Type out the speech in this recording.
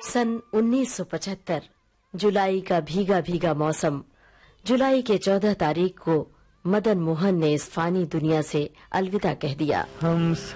सन 1975 जुलाई का भीगा भीगा मौसम। जुलाई के 14 तारीख को मदन मोहन ने इस फानी दुनिया से अलविदा कह दिया।